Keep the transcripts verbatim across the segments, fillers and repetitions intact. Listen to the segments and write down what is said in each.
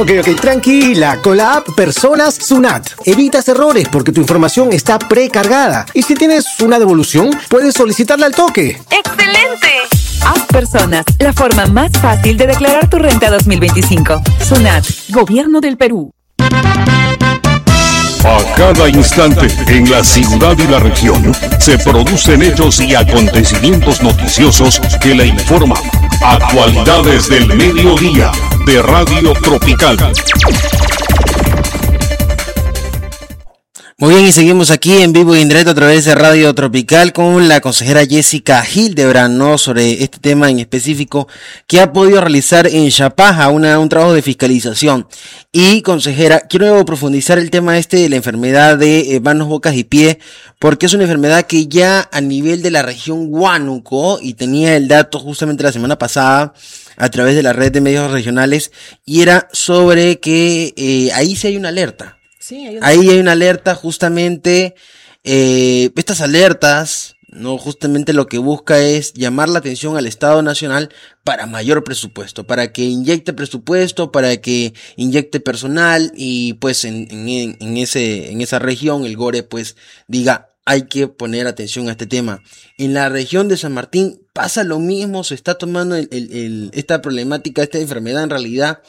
Ok, ok, tranquila, con la app Personas Sunat. Evitas errores porque tu información está precargada. Y si tienes una devolución, puedes solicitarla al toque. ¡Excelente! App Personas, la forma más fácil de declarar tu renta dos mil veinticinco. Sunat, Gobierno del Perú. A cada instante, en la ciudad y la región, se producen hechos y acontecimientos noticiosos que le informan. Actualidades del mediodía de Radio Tropical. Muy bien, y seguimos aquí en vivo y en directo a través de Radio Tropical con la consejera Jessica Hildebrand, ¿no? Sobre este tema en específico que ha podido realizar en Chapaja, una, un trabajo de fiscalización. Y consejera, quiero profundizar el tema este de la enfermedad de eh, manos, bocas y pie, porque es una enfermedad que ya a nivel de la región Huánuco, y tenía el dato justamente la semana pasada a través de la red de medios regionales, y era sobre que eh, ahí sí hay una alerta. Sí, hay una... Ahí hay una alerta justamente, eh, estas alertas, no, justamente lo que busca es llamar la atención al Estado Nacional para mayor presupuesto, para que inyecte presupuesto, para que inyecte personal y pues en, en, en ese, en esa región el Gore pues diga hay que poner atención a este tema. En la región de San Martín pasa lo mismo, se está tomando el, el, el, esta problemática, esta enfermedad en realidad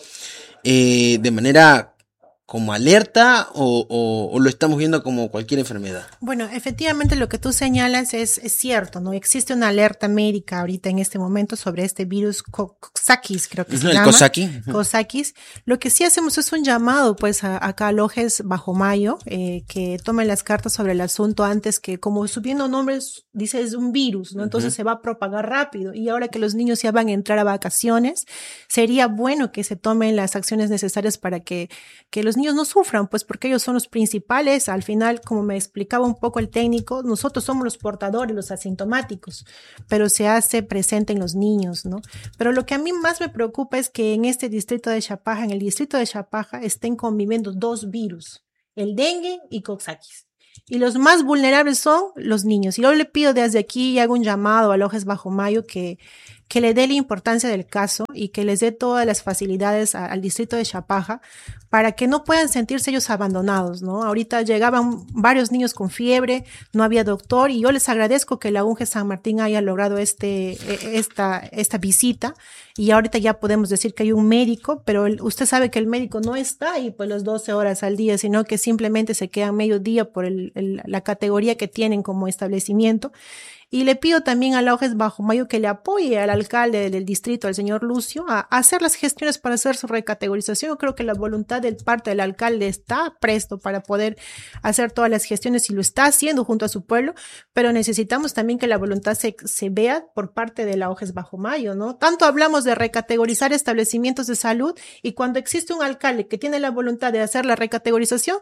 eh, de manera como alerta o, o, o lo estamos viendo como cualquier enfermedad. Bueno, efectivamente lo que tú señalas es, es cierto, ¿no? Existe una alerta médica ahorita en este momento sobre este virus Coxsackie, creo que se el llama. Coxsackie. Coxsackie. Lo que sí hacemos es un llamado, pues, a, acá a Lojes Bajo Mayo, eh, que tomen las cartas sobre el asunto antes que, como subiendo nombres, dice es un virus, ¿no? Entonces uh-huh. se va a propagar rápido. Y ahora que los niños ya van a entrar a vacaciones, sería bueno que se tomen las acciones necesarias para que, que los niños no sufran, pues porque ellos son los principales. Al final, como me explicaba un poco el técnico, nosotros somos los portadores, los asintomáticos, pero se hace presente en los niños, ¿no? Pero lo que a mí más me preocupa es que en este distrito de Chapaja, en el distrito de Chapaja, estén conviviendo dos virus, el dengue y Coxsackie. Y los más vulnerables son los niños. Y yo le pido desde aquí y hago un llamado a Lojes Bajo Mayo que, que le dé la importancia del caso y que les dé todas las facilidades a, al distrito de Chapaja para que no puedan sentirse ellos abandonados, ¿no? Ahorita llegaban varios niños con fiebre, no había doctor y yo les agradezco que la U N G San Martín haya logrado este, esta, esta visita y ahorita ya podemos decir que hay un médico, pero el, usted sabe que el médico no está ahí pues las doce horas al día, sino que simplemente se queda medio día por el, el, la categoría que tienen como establecimiento. Y le pido también a Lojes Bajo Mayo que le apoye al alcalde del distrito, al señor Lucio, a, a hacer las gestiones para hacer su recategorización. Yo creo que la voluntad de parte del alcalde está presto para poder hacer todas las gestiones y lo está haciendo junto a su pueblo, pero necesitamos también que la voluntad se, se vea por parte de la Lojes Bajo Mayo, ¿no? Tanto hablamos de recategorizar establecimientos de salud y cuando existe un alcalde que tiene la voluntad de hacer la recategorización,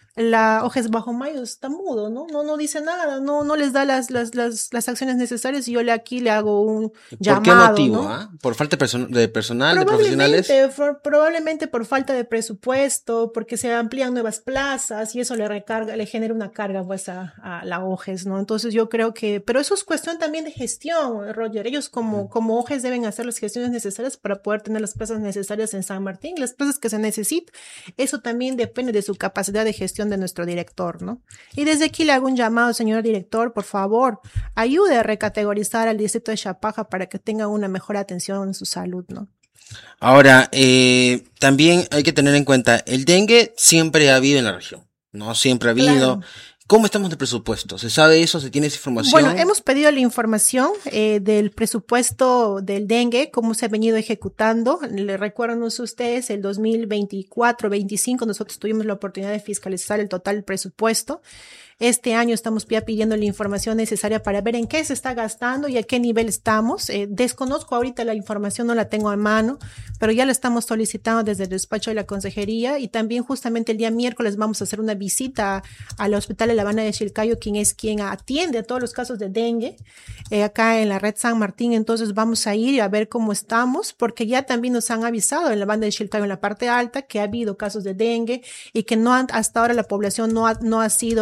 la Lojes Bajo Mayo está mudo, ¿no? No, no dice nada, no, no les da las, las, las, las acciones necesarias y yo le aquí le hago un llamado. ¿Por qué motivo? ¿no? ¿Ah? ¿Por falta de, person- de personal, de probablemente, profesionales? For, probablemente por falta de presupuesto, porque se amplían nuevas plazas y eso le recarga, le genera una carga pues a, a la Lojes, ¿no? Entonces yo creo que, pero eso es cuestión también de gestión, Roger. Ellos como, como Lojes deben hacer las gestiones necesarias para poder tener las plazas necesarias en San Martín, las plazas que se necesitan. Eso también depende de su capacidad de gestión de nuestro director, ¿no? Y desde aquí le hago un llamado, señor director, por favor, ayude a recategorizar al distrito de Chapaja para que tenga una mejor atención en su salud, ¿no? Ahora, eh, también hay que tener en cuenta, el dengue siempre ha habido en la región, ¿no? Siempre ha habido. Claro. ¿Cómo estamos de presupuesto? ¿Se sabe eso? ¿Se tiene esa información? Bueno, hemos pedido la información eh, del presupuesto del dengue, cómo se ha venido ejecutando. Le recuerdan ustedes, el dos mil veinticuatro veinticinco nosotros tuvimos la oportunidad de fiscalizar el total presupuesto. Este año estamos ya pidiendo la información necesaria para ver en qué se está gastando y a qué nivel estamos. Eh, desconozco ahorita la información, no la tengo a mano, pero ya la estamos solicitando desde el despacho de la consejería y también justamente el día miércoles vamos a hacer una visita al Hospital de La Habana de Chilcayo, quien es quien atiende a todos los casos de dengue eh, acá en la red San Martín. Entonces vamos a ir a ver cómo estamos, porque ya también nos han avisado en la banda de Chilcayo, en la parte alta, que ha habido casos de dengue y que no han, hasta ahora la población no ha, no ha sido... Eh,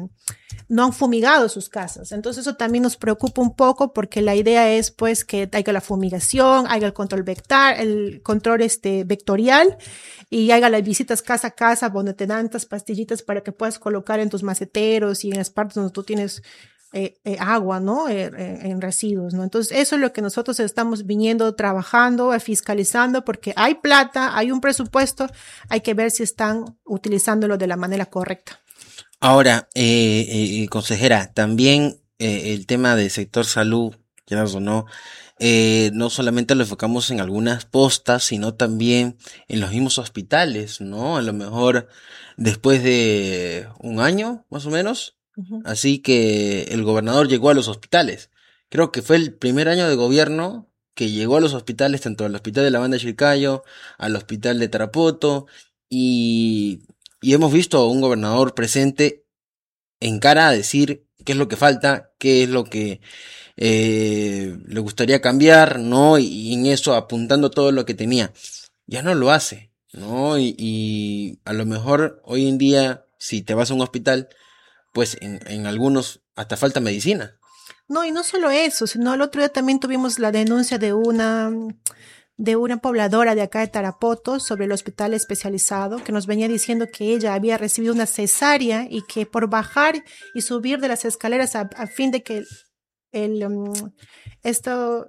no han fumigado sus casas. Entonces eso también nos preocupa un poco porque la idea es pues que haya la fumigación, haya el control vector, el control este, vectorial y haya las visitas casa a casa donde te dan estas pastillitas para que puedas colocar en tus maceteros y en las partes donde tú tienes eh, eh, agua, ¿no? Eh, eh, en residuos, ¿no? Entonces eso es lo que nosotros estamos viniendo trabajando, eh, fiscalizando porque hay plata, hay un presupuesto, hay que ver si están utilizándolo de la manera correcta. Ahora, eh, eh, consejera, también eh, el tema del sector salud, quieras o no, eh, no solamente lo enfocamos en algunas postas, sino también en los mismos hospitales, ¿no? A lo mejor después de un año, más o menos, uh-huh. Así que el gobernador llegó a los hospitales. Creo que fue el primer año de gobierno que llegó a los hospitales, tanto al hospital de la Banda de Chilcayo, al hospital de Tarapoto, y... Y hemos visto a un gobernador presente en cara a decir qué es lo que falta, qué es lo que eh, le gustaría cambiar, ¿no? Y, y en eso apuntando todo lo que tenía. Ya no lo hace, ¿no? Y, y a lo mejor hoy en día, si te vas a un hospital, pues en, en algunos hasta falta medicina. No, y no solo eso, sino el otro día también tuvimos la denuncia de una... de una pobladora de acá de Tarapoto sobre el hospital especializado que nos venía diciendo que ella había recibido una cesárea y que por bajar y subir de las escaleras a, a fin de que el, el um, esto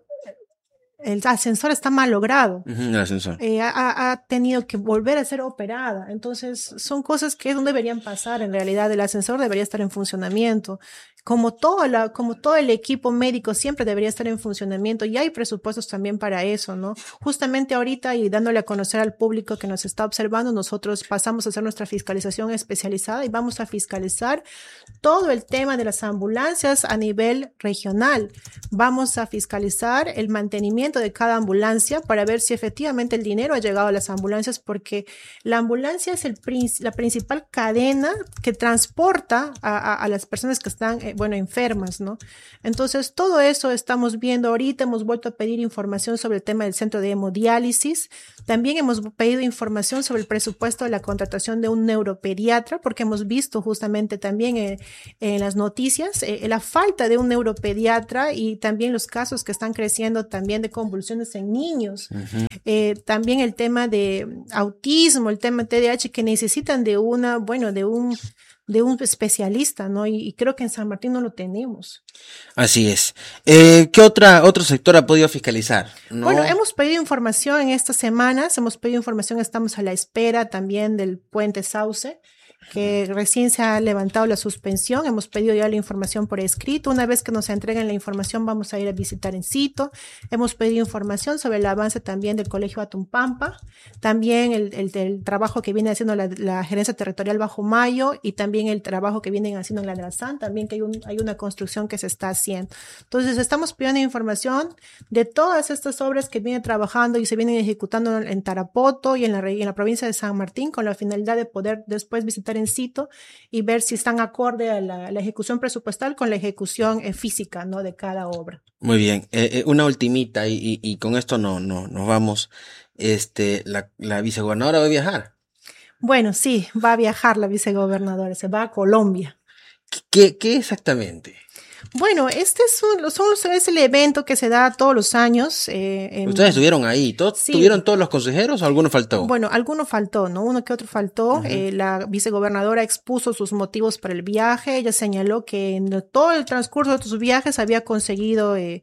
el ascensor está mal logrado. Uh-huh, el ascensor. Eh, ha, ha tenido que volver a ser operada. Entonces, son cosas que no deberían pasar. En realidad, el ascensor debería estar en funcionamiento. Como todo, la, como todo el equipo médico siempre debería estar en funcionamiento y hay presupuestos también para eso, ¿no? Justamente ahorita y dándole a conocer al público que nos está observando, nosotros pasamos a hacer nuestra fiscalización especializada y vamos a fiscalizar todo el tema de las ambulancias a nivel regional. Vamos a fiscalizar el mantenimiento de cada ambulancia para ver si efectivamente el dinero ha llegado a las ambulancias, porque la ambulancia es el, la principal cadena que transporta a, a, a las personas que están eh, bueno, enfermas, ¿no? Entonces, todo eso estamos viendo ahorita. Hemos vuelto a pedir información sobre el tema del centro de hemodiálisis. También hemos pedido información sobre el presupuesto de la contratación de un neuropediatra, porque hemos visto justamente también eh, en las noticias eh, la falta de un neuropediatra y también los casos que están creciendo también de convulsiones en niños. Uh-huh. Eh, también el tema de autismo, el tema de T D A H, que necesitan de una, bueno, de un de un especialista, ¿no? Y, y creo que en San Martín no lo tenemos. Así es. Eh, ¿Qué otra, otro sector ha podido fiscalizar? ¿No? Bueno, hemos pedido información en estas semanas, hemos pedido información, estamos a la espera también del puente Sauce, que recién se ha levantado la suspensión. Hemos pedido ya la información por escrito. Una vez que nos entreguen la información, vamos a ir a visitar en sitio. Hemos pedido información sobre el avance también del Colegio Atumpampa, también el, el, el trabajo que viene haciendo la, la Gerencia Territorial Bajo Mayo y también el trabajo que vienen haciendo en la Drazán, también que hay, un, hay una construcción que se está haciendo. Entonces, estamos pidiendo información de todas estas obras que vienen trabajando y se vienen ejecutando en Tarapoto y en la, en la provincia de San Martín, con la finalidad de poder después visitar en sitio y ver si están acorde a la, la ejecución presupuestal con la ejecución eh, física, ¿no? De cada obra. Muy bien, eh, eh, una ultimita y, y, y con esto no, no, nos vamos. Este, la, la vicegobernadora va a viajar. Bueno, sí, va a viajar la vicegobernadora, se va a Colombia. ¿Qué, qué exactamente? Bueno, este es, un, son, es el evento que se da todos los años. Eh, en... ¿Ustedes estuvieron ahí? ¿Todos, sí. ¿Tuvieron todos los consejeros o alguno faltó? Bueno, alguno faltó, ¿no? Uno que otro faltó. Uh-huh. Eh, la vicegobernadora expuso sus motivos para el viaje. Ella señaló que en todo el transcurso de sus viajes había conseguido eh,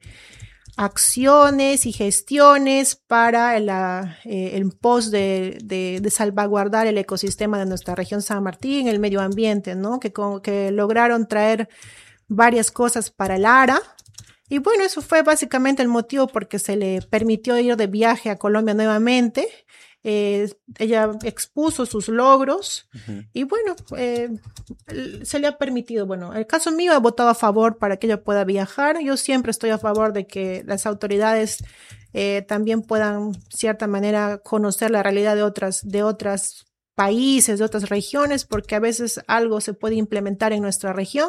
acciones y gestiones para la, eh, el pos de, de, de salvaguardar el ecosistema de nuestra región San Martín, el medio ambiente, ¿no? Que, que lograron traer varias cosas para el ARA. Y bueno, eso fue básicamente el motivo porque se le permitió ir de viaje a Colombia nuevamente. Eh, ella expuso sus logros uh-huh. y bueno, eh, se le ha permitido. Bueno, en el caso mío he votado a favor para que ella pueda viajar. Yo siempre estoy a favor de que las autoridades eh, también puedan, cierta manera, conocer la realidad de otras, de otras países, de otras regiones, porque a veces algo se puede implementar en nuestra región.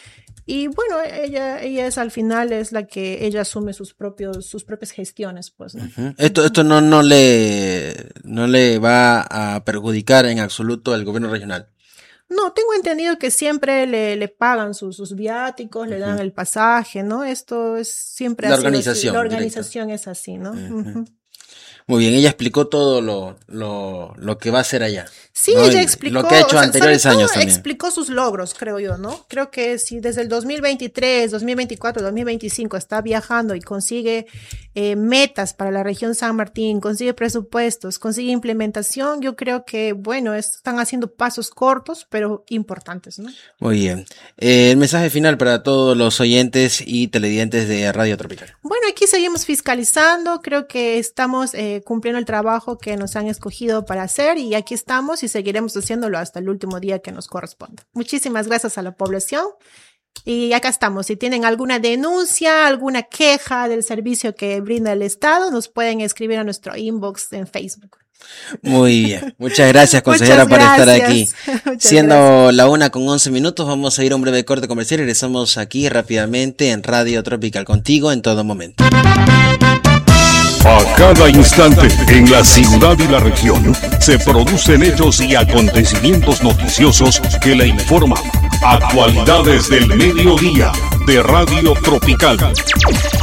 Y bueno, ella, ella es al final es la que ella asume sus propios, sus propias gestiones, pues, ¿no? Uh-huh. Esto, esto no, no le, no le va a perjudicar en absoluto al gobierno regional. No, tengo entendido que siempre le, le pagan sus, sus viáticos, le dan uh-huh. el pasaje, ¿no? Esto es siempre la así. Organización, la organización directo. Es así, ¿no? Uh-huh. Uh-huh. Muy bien, ella explicó todo lo, lo, lo que va a hacer allá. Sí, ¿no? ella explicó. Lo que ha hecho o sea, anteriores años también. Explicó sus logros, creo yo, ¿no? Creo que si desde el dos mil veintitrés, dos mil veinticuatro, dos mil veinticinco está viajando y consigue eh, metas para la región San Martín, consigue presupuestos, consigue implementación, yo creo que, bueno, están haciendo pasos cortos, pero importantes, ¿no? Muy bien. Eh, el mensaje final para todos los oyentes y televidentes de Radio Tropical. Bueno, aquí seguimos fiscalizando, creo que estamos eh, cumpliendo el trabajo que nos han escogido para hacer y aquí estamos y seguiremos haciéndolo hasta el último día que nos corresponda. Muchísimas gracias a la población y acá estamos. Si tienen alguna denuncia, alguna queja del servicio que brinda el Estado, nos pueden escribir a nuestro inbox en Facebook. Muy bien, muchas gracias consejera por estar aquí. Siendo gracias. La una con once minutos, vamos a ir a un breve corte comercial y regresamos aquí rápidamente en Radio Tropical, contigo en todo momento. A cada instante, en la ciudad y la región, se producen hechos y acontecimientos noticiosos que le informan. Actualidades del mediodía de Radio Tropical.